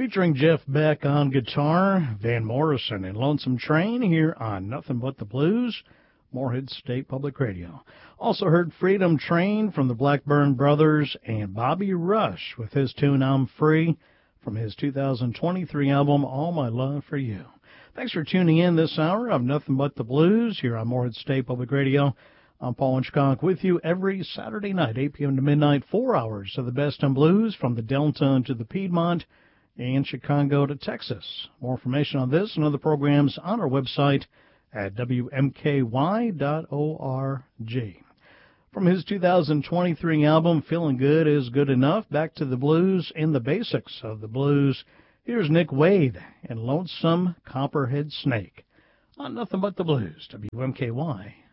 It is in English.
featuring Jeff Beck on guitar, Van Morrison and Lonesome Train here on Nothing But the Blues, Morehead State Public Radio. Also heard Freedom Train from the Blackburn Brothers and Bobby Rush with his tune I'm Free from his 2023 album All My Love for You. Thanks for tuning in this hour of Nothing But the Blues here on Morehead State Public Radio. I'm Paul Inchconk with you every Saturday night, 8 p.m. to midnight, 4 hours of the best in blues from the Delta to the Piedmont and Chicago to Texas. More information on this and other programs on our website at WMKY.org. From his 2023 album, Feeling Good is Good Enough, back to the blues and the basics of the blues. Here's Nick Wade and Lonesome Copperhead Snake on Nothing But the Blues, WMKY.